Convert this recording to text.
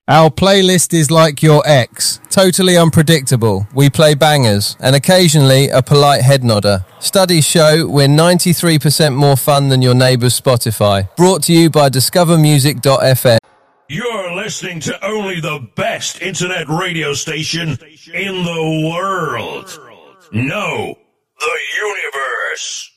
Our playlist is like your ex, totally unpredictable. We play bangers and occasionally a polite head nodder. Studies show we're 93% more fun than your neighbour's Spotify. Brought to you by discovermusic.fm. You're listening to only the best internet radio station in the world. No, the universe.